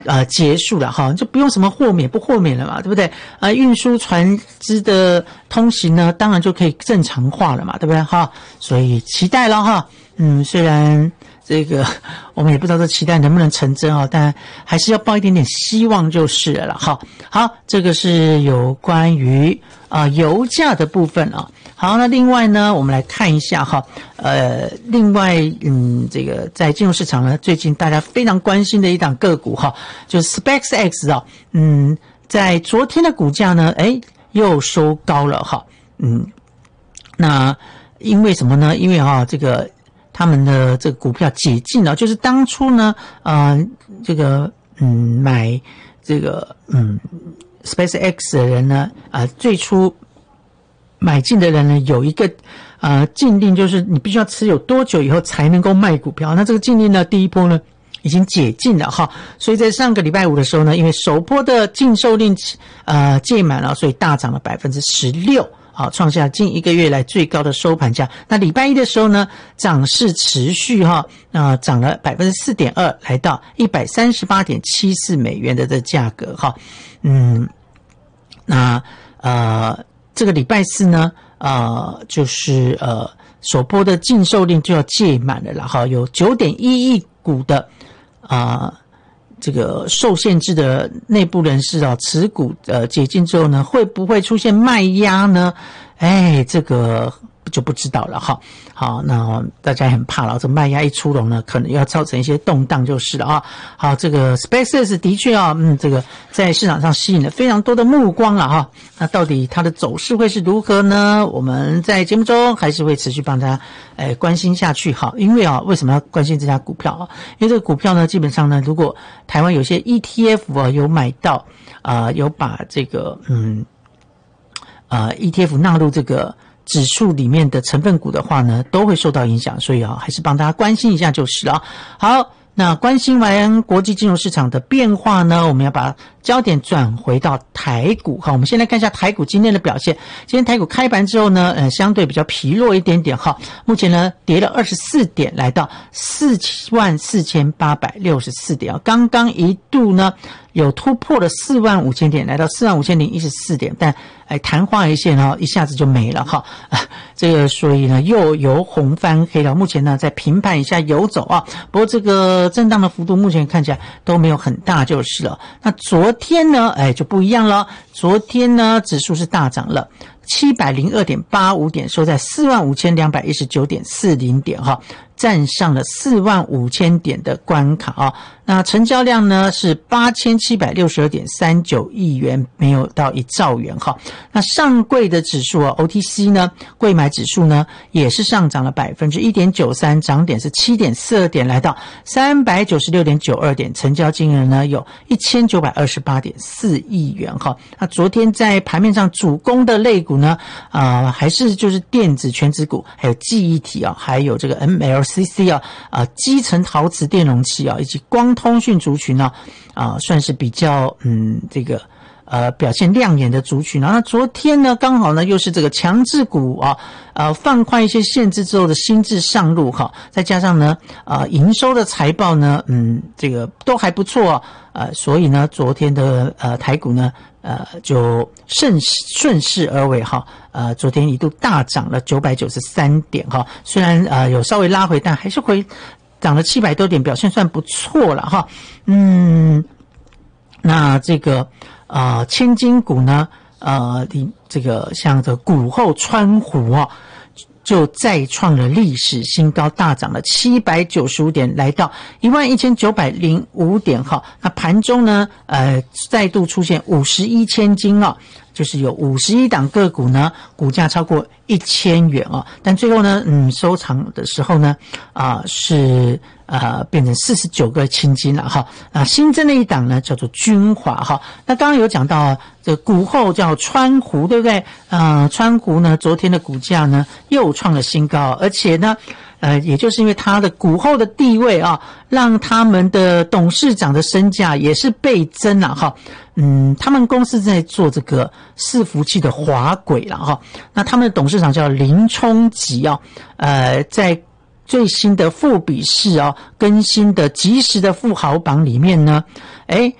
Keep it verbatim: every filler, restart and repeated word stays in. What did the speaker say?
呃结束了哈，就不用什么豁免不豁免了嘛，对不对？呃，运输船只的通行呢，当然就可以正常化了嘛，对不对哈？所以期待了哈，嗯，虽然这个我们也不知道这期待能不能成真啊，但还是要抱一点点希望就是了哈。好，这个是有关于啊、呃、油价的部分啊。好，那另外呢，我们来看一下哈，呃，另外嗯，这个在金融市场呢，最近大家非常关心的一档个股哈，就是 SpaceX 啊，嗯，在昨天的股价呢，诶又收高了哈，嗯，那因为什么呢？因为哈这个。他们的这个股票解禁了，就是当初呢，呃，这个嗯买这个嗯 SpaceX 的人呢，啊、呃，最初买进的人呢有一个呃禁令，就是你必须要持有多久以后才能够卖股票。那这个禁令呢，第一波呢已经解禁了哈，所以在上个礼拜五的时候呢，因为首波的禁售令呃届满了，所以大涨了百分之十六。好，创下近一个月来最高的收盘价。那礼拜一的时候呢，涨势持续哈，那涨了百分之四点二，来到一百三十八点七四美元的这价格哈。嗯，那呃，这个礼拜四呢，呃，就是呃，首波的禁售令就要届满了啦哈，有九点一亿股的啊。呃这个受限制的内部人士啊，持股呃解禁之后呢，会不会出现卖压呢？哎，这个就不知道了哈。好，那大家很怕了，这卖压一出笼呢，可能要造成一些动荡就是了啊。好，这个 SpaceX 的确啊，嗯，这个在市场上吸引了非常多的目光了哈。那到底它的走势会是如何呢？我们在节目中还是会持续帮大家哎关心下去哈。因为啊，为什么要关心这家股票啊？因为这个股票呢，基本上呢，如果台湾有些 E T F 啊有买到啊、呃，有把这个嗯呃 E T F 纳入这个指数里面的成分股的话呢，都会受到影响，所以啊，还是帮大家关心一下就是了。好，那关心完国际金融市场的变化呢，我们要把焦点转回到台股。好，我们先来看一下台股今天的表现。今天台股开盘之后呢，呃，相对比较疲弱一点点哈。目前呢，跌了二十四点，来到四万四千八百六十四点啊。刚刚一度呢，有突破了四万五千点，来到四万五千零一十四点，但哎，昙花一现哈，一下子就没了哈。这个所以呢，又由红翻黑了。目前呢，在平盘以下游走啊。不过这个震荡的幅度目前看起来都没有很大就是了。那昨天呢，哎就不一样了。昨天呢，指数是大涨了七百零二点八五点，收在四万五千两百一十九点四零点哈，站上了四万五千点的关卡啊。那成交量呢是八千七百六十二点三九亿元，没有到一兆元哈。那上柜的指数啊 O T C 呢，柜买指数呢也是上涨了百分之一点九三，涨点是七点四二点，来到三百九十六点九二点，成交金额呢有一千九百二十八点四亿元哈。那昨天在盘面上主攻的类股呢，啊、呃、还是就是电子全指股，还有记忆体啊，还有这个 M L C C 啊，啊基层陶瓷电容器啊，以及光通讯族群呢，啊算是比较嗯这个。呃，表现亮眼的族群啊，那昨天呢，刚好呢又是这个强制股啊，呃，放宽一些限制之后的新制上路哈，再加上呢，呃，营收的财报呢，嗯，这个都还不错啊，呃，所以呢，昨天的呃台股呢，呃，就顺顺势而为哈，呃，昨天一度大涨了九百九十三点哈，虽然呃有稍微拉回，但还是回涨了七百多点，表现算不错了哈，嗯，那这个。呃，千金股呢，呃，这个像这股后川湖啊，就再创了历史新高，大涨了七百九十五点，来到一万一千九百零五点哈。那盘中呢，呃，再度出现五十一千金啊，就是有五十一档个股呢，股价超过一千元啊。但最后呢，嗯，收场的时候呢，啊、呃、是。呃，变成四十九个青金了哈。啊，新增的一档呢叫做君华哈。那刚刚有讲到这个股后叫川湖，对不对？呃，川湖呢，昨天的股价呢又创了新高，而且呢，呃，也就是因为它的股后的地位啊，让他们的董事长的身价也是倍增了哈。嗯，他们公司在做这个伺服器的滑轨了哈。那他们的董事长叫林冲吉啊，呃，在最新的富比士哦更新的即时的富豪榜里面呢，诶